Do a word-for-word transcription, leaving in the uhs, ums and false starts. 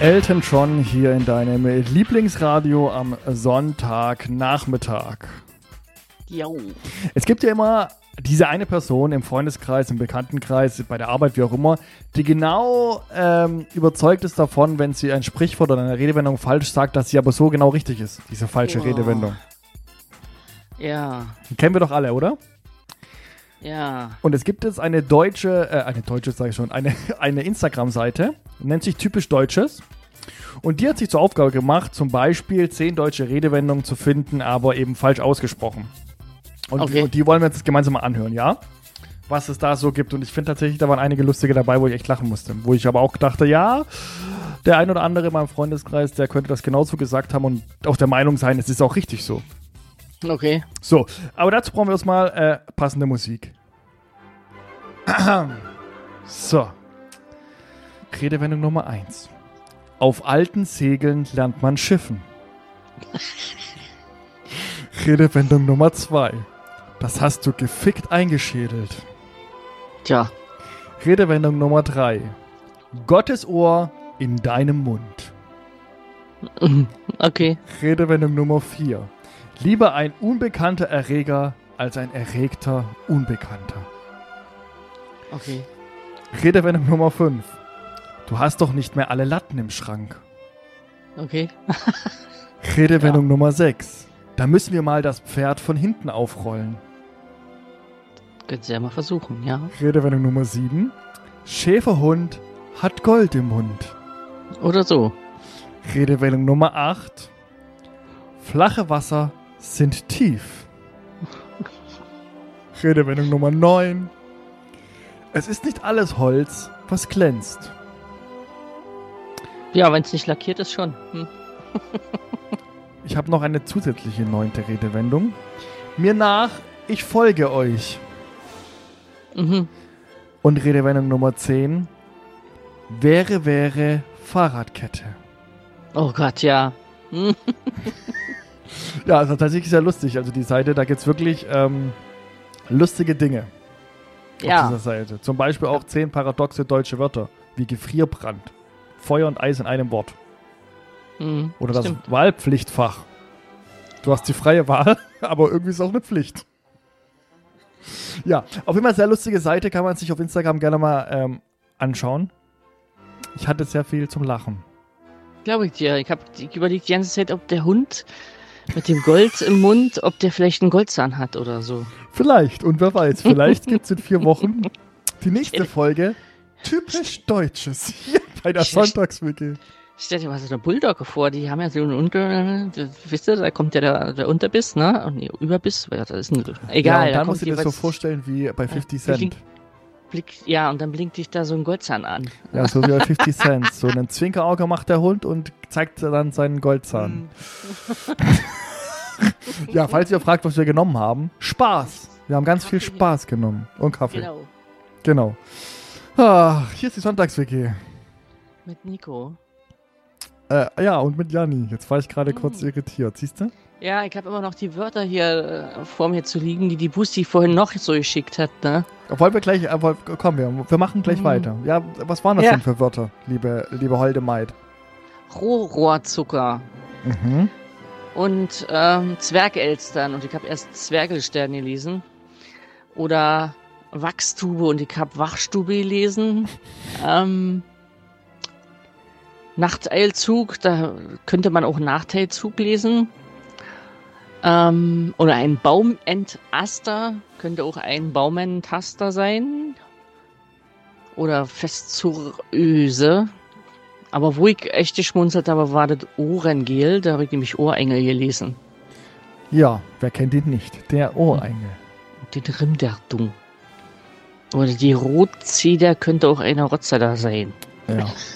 Elton John hier in deinem Lieblingsradio am Sonntagnachmittag. Jo. Es gibt ja immer diese eine Person im Freundeskreis, im Bekanntenkreis, bei der Arbeit, wie auch immer, die genau ähm, überzeugt ist davon, wenn sie ein Sprichwort oder eine Redewendung falsch sagt, dass sie aber so genau richtig ist, diese falsche Oh. Redewendung. Ja, Die kennen wir doch alle, oder? ja. Und es gibt jetzt eine deutsche, äh, eine deutsche, sage ich schon, eine, eine Instagram-Seite, nennt sich Typisch Deutsches. Und die hat sich zur Aufgabe gemacht, zum Beispiel zehn deutsche Redewendungen zu finden, aber eben falsch ausgesprochen. Und, Okay. und die wollen wir jetzt gemeinsam mal anhören, ja? Was es da so gibt. Und ich finde tatsächlich, da waren einige lustige dabei, wo ich echt lachen musste. Wo ich aber auch dachte, ja, der ein oder andere in meinem Freundeskreis, der könnte das genauso gesagt haben und auch der Meinung sein, es ist auch richtig so. Okay. So, aber dazu brauchen wir erstmal äh, passende Musik. So. Redewendung Nummer eins. Auf alten Segeln lernt man schiffen. Redewendung Nummer zwei. Das hast du gefickt eingeschädelt. Tja. Redewendung Nummer drei. Gottes Ohr in deinem Mund. Okay. Redewendung Nummer vier. Lieber ein unbekannter Erreger als ein erregter Unbekannter. Okay. Redewendung Nummer fünf. Du hast doch nicht mehr alle Latten im Schrank. Okay. Redewendung ja. Nummer sechs. Da müssen wir mal das Pferd von hinten aufrollen. Können Sie ja mal versuchen, ja. Redewendung Nummer sieben. Schäferhund hat Gold im Mund. Oder so. Redewendung Nummer acht. Flache Wasser sind tief. Redewendung Nummer neun. Es ist nicht alles Holz, was glänzt. Ja, wenn es nicht lackiert ist, schon. Hm. Ich habe noch eine zusätzliche neunte Redewendung. Mir nach, ich folge euch. Mhm. Und Redewendung Nummer zehn. Wäre, wäre Fahrradkette. Oh Gott, ja. Hm. Ja, also tatsächlich sehr lustig. Also die Seite, da gibt es wirklich ähm, lustige Dinge Ja. auf dieser Seite. Zum Beispiel auch zehn paradoxe deutsche Wörter, wie Gefrierbrand, Feuer und Eis in einem Wort. Hm. Oder das Stimmt. Wahlpflichtfach. Du hast die freie Wahl, aber irgendwie ist es auch eine Pflicht. Ja, auf jeden Fall sehr lustige Seite, kann man sich auf Instagram gerne mal ähm, anschauen. Ich hatte sehr viel zum Lachen. Glaube ich dir. Ich habe überlegt die ganze Zeit, ob der Hund mit dem Gold im Mund, ob der vielleicht einen Goldzahn hat oder so. Vielleicht, und wer weiß, vielleicht gibt es in vier Wochen die nächste Folge Typisch Deutsches hier bei der Sonntagswiki. Stell dir mal so eine Bulldogge vor, die haben ja so einen Unter... Wisst ihr, da kommt ja der, der Unterbiss, ne? Und nee, Überbiss, das ist ein... Egal. Ja, und da dann musst du kommt dir das so jeweils- vorstellen wie bei fifty Cent. Blink, blick, ja, und dann blinkt dich da so ein Goldzahn an. Ja, so wie bei fifty Cent. So ein Zwinkerauge macht der Hund und zeigt dann seinen Goldzahn. Ja, falls ihr fragt, was wir genommen haben, Spaß. Wir haben ganz Kaffee. viel Spaß genommen. Und Kaffee. Genau. Genau. Ah, hier ist die Sonntagswiki. Mit Nico. Äh, ja, und mit Janni. Jetzt war ich gerade Mm. kurz irritiert. Siehst du? Ja, ich habe immer noch die Wörter hier äh, vor mir zu liegen, die die Busti vorhin noch so geschickt hat, ne? Wollen wir gleich, äh, wollen- komm, wir, wir machen gleich Mhm. weiter. Ja, was waren das Ja. denn für Wörter, liebe, liebe holde Maid? Rohrohrzucker Mhm. und ähm, Zwergelstern und ich habe erst Zwergelstern gelesen. Oder Wachstube und ich habe Wachstube gelesen. ähm, Nachteilzug, da könnte man auch Nachteilzug lesen. Ähm, oder ein Baumentester, könnte auch ein Baumenthaster sein. Oder Festzuröse. Aber wo ich echt geschmunzelt habe, war das Ohrengel. Da habe ich nämlich Ohrengel gelesen. Ja, wer kennt ihn nicht? Der Ohrengel. Die Rimdertung. Oder die Rotzeder könnte auch eine Rotzer da sein. Ja.